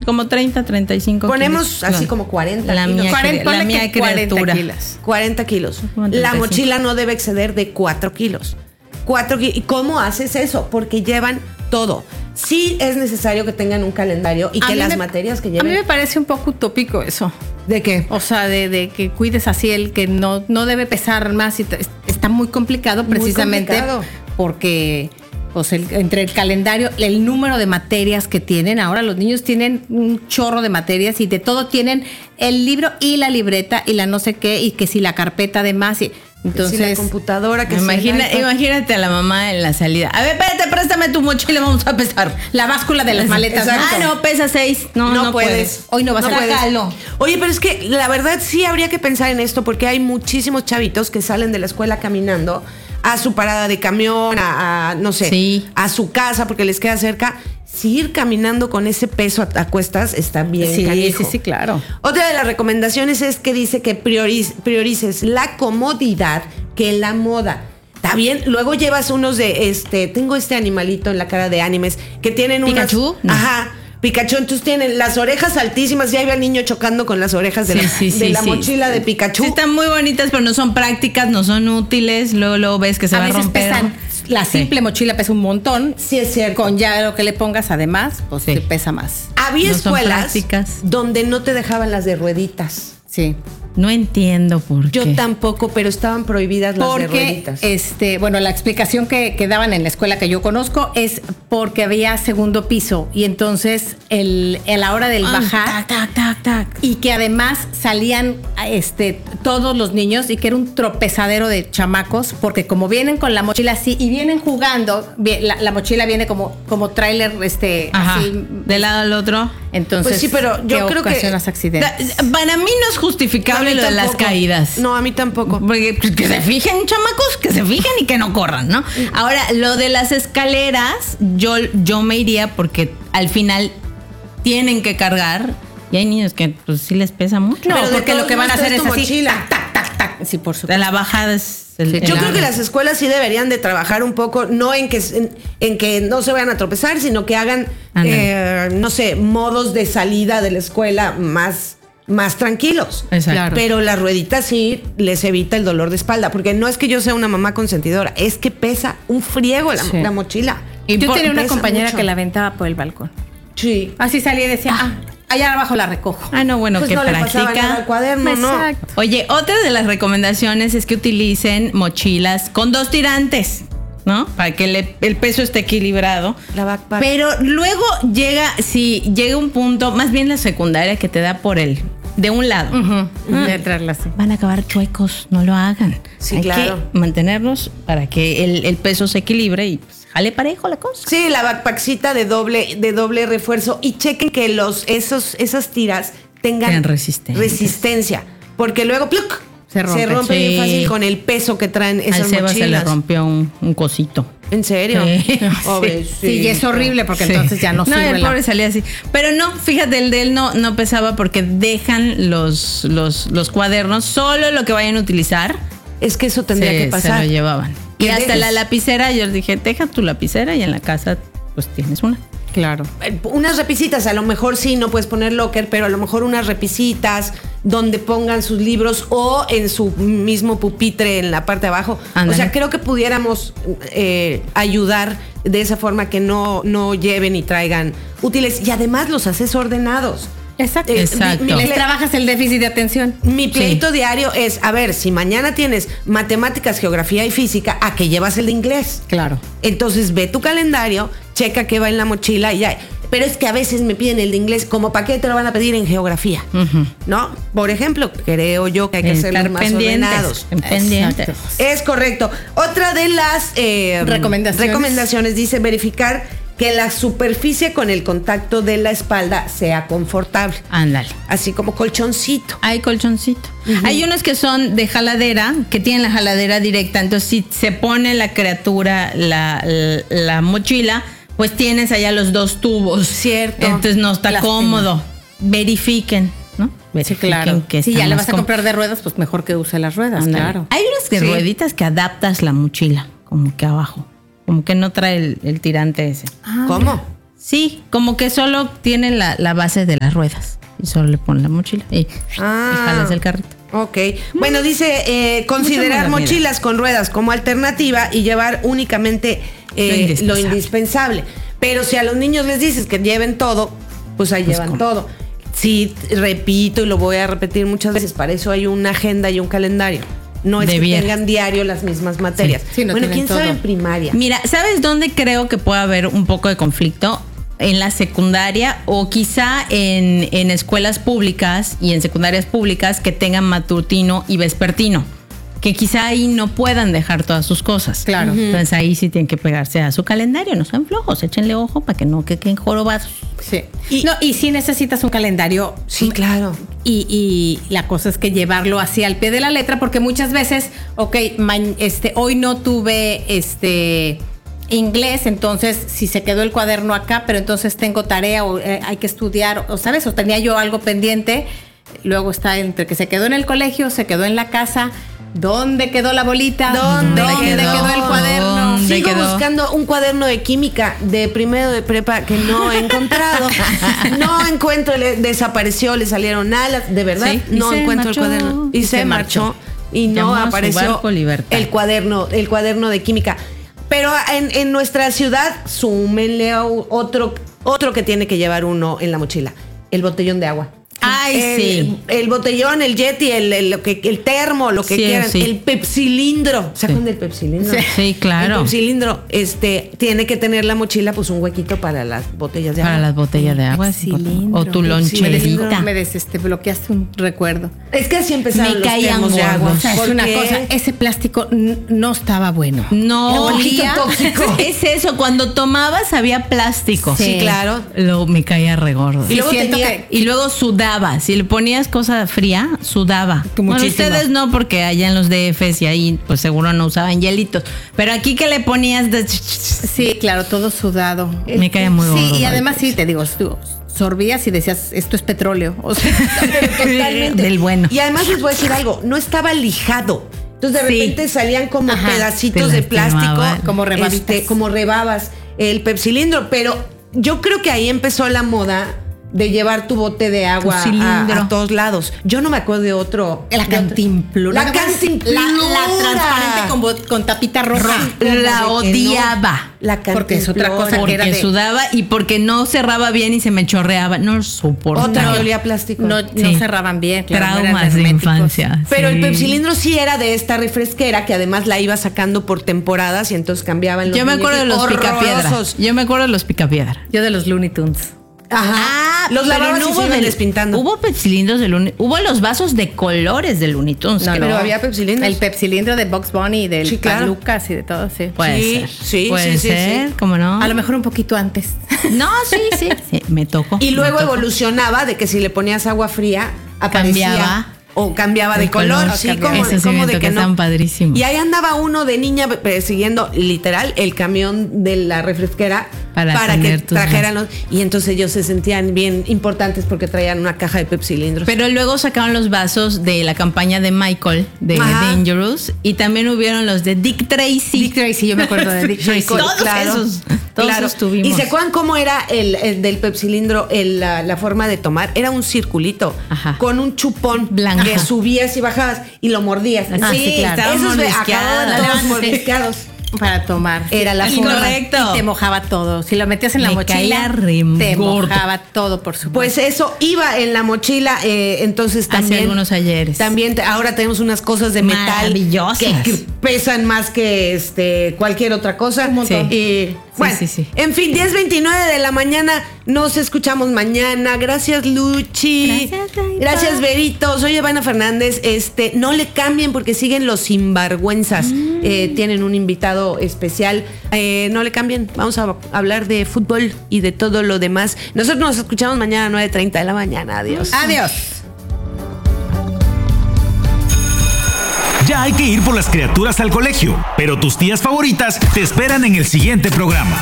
como 30, 35 Ponemos kilos. así como 40 la kilos. Mía, la mía criatura. 40 kilos. Como La 35. mochila no debe exceder de 4 kilos. ¿Y cómo haces eso? Porque llevan todo. Sí es necesario que tengan un calendario y que las materias que lleven... A mí me parece un poco utópico eso. ¿De qué? O sea, de que cuides así el que no debe pesar más. Y está muy complicado precisamente porque pues entre el calendario, el número de materias que tienen. Ahora los niños tienen un chorro de materias y de todo tienen el libro y la libreta y la no sé qué y que si la carpeta de más y... Entonces, si la computadora que imagínate a la mamá en la salida. A ver, espérate, préstame tu mochila, vamos a pesar. La báscula de las maletas. Exacto. No, pesa 6. No puedes. Hoy no vas a sacarlo. Oye, pero es que la verdad sí habría que pensar en esto porque hay muchísimos chavitos que salen de la escuela caminando a su parada de camión, no sé, a su casa porque les queda cerca. Si ir caminando con ese peso a cuestas está bien canijo. Sí, claro. Otra de las recomendaciones es que dice que priorices la comodidad que la moda. Está bien, luego llevas unos de tengo este animalito en la cara de animes que tienen ¿Pikachu? No. Ajá. Pikachu, entonces tienen las orejas altísimas. Ya iba el niño chocando con las orejas de la mochila de Pikachu. Sí, están muy bonitas, pero no son prácticas, no son útiles. Luego ves que se va a romper. La simple mochila pesa un montón. Sí, es cierto. Con ya lo que le pongas además, pues te pesa más. Había escuelas donde no te dejaban las de rueditas. Sí. No entiendo por qué. Yo tampoco, pero estaban prohibidas las de rueditas. Bueno, la explicación que daban en la escuela que yo conozco es porque había segundo piso y entonces a la hora del bajar y que además salían todos los niños y que era un tropezadero de chamacos porque como vienen con la mochila así y vienen jugando, la mochila viene como tráiler así de lado al otro. pues Entonces, sí, pero yo creo que accidentes. Para mí no es justificable lo de las caídas. No, a mí tampoco. Porque que se fijen, chamacos, que se fijen y que no corran, ¿no? Ahora, lo de las escaleras, yo me iría porque al final tienen que cargar y hay niños que pues sí les pesa mucho. No, pero porque lo que van a hacer es así, mochila. Tac. Sí, por supuesto. De la bajada es... Yo creo que las escuelas sí deberían de trabajar un poco, no en que no se vayan a tropezar, sino que hagan, no sé, modos de salida de la escuela más tranquilos. Exacto. Pero las rueditas sí les evita el dolor de espalda, porque no es que yo sea una mamá consentidora, es que pesa un friego la mochila. Yo tenía una compañera que la aventaba por el balcón. Sí. Así salía y decía, allá abajo la recojo. No, bueno, pues que no practica. Le pasaba nada al cuaderno, exacto. ¿no? Oye, otra de las recomendaciones es que utilicen mochilas con 2 tirantes, ¿no? Para que el peso esté equilibrado. La backpack. Pero luego llega un punto, más bien la secundaria, que te da por de un lado. De traerla así. Van a acabar chuecos, no lo hagan. Sí, Hay claro. que mantenerlos para que el peso se equilibre y pues, jale parejo la cosa. Sí, la backpackcita de doble refuerzo y chequen que esas tiras tengan resistencia. Porque luego ¡pluc! Se rompe bien fácil con el peso que traen esas mochilas. Al Seba se le rompió un cosito. ¿En serio? Sí, y es horrible porque entonces ya no sirve. No, el pobre salía así. Pero no, fíjate, el de él no pesaba porque dejan los cuadernos, solo lo que vayan a utilizar. Es que eso tendría que pasar. Se lo llevaban. Y hasta la lapicera, yo les dije, deja tu lapicera y en la casa pues tienes una. Claro. Unas repisitas, a lo mejor sí, no puedes poner locker, pero a lo mejor unas repisitas donde pongan sus libros o en su mismo pupitre en la parte de abajo. Ándale. O sea, creo que pudiéramos ayudar de esa forma que no lleven y traigan útiles y además los haces ordenados. Exacto. Les trabajas el déficit de atención. Mi pleito diario es, a ver, si mañana tienes matemáticas, geografía y física, ¿a qué llevas el de inglés? Claro. Entonces ve tu calendario, checa qué va en la mochila y ya. Pero es que a veces me piden el de inglés, como para qué te lo van a pedir en geografía, ¿no? Por ejemplo, creo yo que hay que ser más ordenados. Pendientes. Es correcto. Otra de las recomendaciones dice verificar que la superficie con el contacto de la espalda sea confortable. Ándale. Así como colchoncito. Hay colchoncito. Hay unos que son de jaladera, que tienen la jaladera directa. Entonces, si se pone la criatura la mochila, pues tienes allá los 2 tubos. Cierto. Entonces no está cómodo. Verifiquen, ¿no? Sí, claro. Que si ya le vas a comprar de ruedas, pues mejor que use las ruedas, claro. Hay unas de rueditas que adaptas la mochila, como que abajo. Como que no trae el tirante ese. ¿Cómo? Sí, como que solo tiene la base de las ruedas. Y solo le ponen la mochila y jalas el carrito. Ok. Bueno, dice considerar mochilas con ruedas como alternativa y llevar únicamente lo indispensable. Pero si a los niños les dices que lleven todo, pues ahí llevan todo. Sí, repito y lo voy a repetir muchas veces, para eso hay una agenda y un calendario. No es que tengan diario las mismas materias. Sí, no, bueno, ¿quién sabe en primaria? Mira, ¿sabes dónde creo que puede haber un poco de conflicto? En la secundaria o quizá en escuelas públicas y en secundarias públicas que tengan matutino y vespertino. Que quizá ahí no puedan dejar todas sus cosas. Claro. Entonces ahí sí tienen que pegarse a su calendario, no sean flojos, échenle ojo para que no queden jorobados. Sí. Y sí necesitas un calendario. Sí, claro. Y la cosa es que llevarlo así al pie de la letra, porque muchas veces, hoy no tuve inglés, entonces si se quedó el cuaderno acá, pero entonces tengo tarea o hay que estudiar, o sabes, o tenía yo algo pendiente, luego está entre que se quedó en el colegio, se quedó en la casa. ¿Dónde quedó la bolita? ¿Dónde quedó el cuaderno? Sigo buscando un cuaderno de química de primero de prepa que no he encontrado. No encuentro, desapareció, le salieron alas, de verdad. Sí, no encuentro el cuaderno. Y se marchó. Y no apareció el cuaderno de química. Pero en nuestra ciudad, súmenle a otro que tiene que llevar uno en la mochila: el botellón de agua. Ay, sí. El botellón, el Yeti, el termo, lo que quieran. Sí. El pepsilindro. ¿Se acuerdan del pepsilindro? Sí, claro. El pepsilindro, tiene que tener la mochila, pues un huequito para las botellas de agua. Para las botellas de agua. O tu loncherita. Me bloqueaste un recuerdo. Es que así empezaron los termos de agua. O sea, es una cosa, ese plástico no estaba bueno. No, olía tóxico. Es eso, cuando tomabas había plástico. Sí, claro. Me caía regordo. Y luego sudaba. Si le ponías cosa fría, sudaba. Bueno, ustedes no, porque allá en los DFs y ahí pues seguro no usaban hielitos. Pero aquí que le ponías Sí, claro, todo sudado. Me caía muy gordo. Sí, y además sí, te digo, tú sorbías y decías, esto es petróleo. O sea, totalmente. Del bueno. Y además les voy a decir algo, no estaba lijado. Entonces de repente salían como pedacitos de plástico. Como rebabitas. Como rebabas el pepsilindro. Pero yo creo que ahí empezó la moda de llevar tu bote de agua a todos lados. Yo no me acuerdo de otro. La cantimplora. La cantimplora. La transparente con tapita roja. La odiaba. La cantimplora. Porque es otra cosa porque que era sudaba y porque no cerraba bien y se me chorreaba. No soportaba. Otra que olía a plástico. No cerraban bien. Claro, traumas de infancia. Pero el pepsilindro sí era de esta refresquera que además la iba sacando por temporadas y entonces cambiaban los. Yo me acuerdo de los picapiedra. Yo de los Looney Tunes. Ajá. Los lavabas y se iban despintando. Hubo pepsilindros de Looney. Hubo los vasos de colores de Looney Tunes. No, pero había pepsilindros. El pepsilindro de Bugs Bunny y del Lucas y de todo, sí. Puede ser. ¿Cómo no? A lo mejor un poquito antes. No, sí, me tocó. Y luego evolucionaba de que si le ponías agua fría, aparecía. O cambiaba de color. Sí, como de que están padrísimos. Y ahí andaba uno de niña persiguiendo literal el camión de la refresquera para que trajeran los. Y entonces ellos se sentían bien importantes porque traían una caja de pepsilindros. Pero luego sacaron los vasos de la campaña de Michael, de Dangerous. Y también hubieron los de Dick Tracy. Dick Tracy, yo me acuerdo de Dick Tracy. Todos esos tuvimos. ¿Y se acuerdan cómo era el del pepsilindro? La forma de tomar era un circulito con un chupón blanco que subías y bajabas y lo mordías. Sí, claro. Esos acababan todos mordisqueados. Para tomar. Era la forma. Correcto. Y te mojaba todo. Si lo metías en la mochila, te mojaba todo, por supuesto. Pues eso iba en la mochila, entonces también. Hace algunos ayeres. También ahora tenemos unas cosas de metal maravillosas que pesan más que cualquier otra cosa. Un montón. Y bueno, sí. En fin, 10:29 de la mañana. Nos escuchamos mañana. Gracias, Luchi. Gracias, Verito. Soy Ivana Fernández. No le cambien porque siguen los sinvergüenzas. Tienen un invitado especial. No le cambien. Vamos a hablar de fútbol y de todo lo demás. Nosotros nos escuchamos mañana a 9:30 de la mañana. Adiós. Adiós. Ya hay que ir por las criaturas al colegio, pero tus tías favoritas te esperan en el siguiente programa.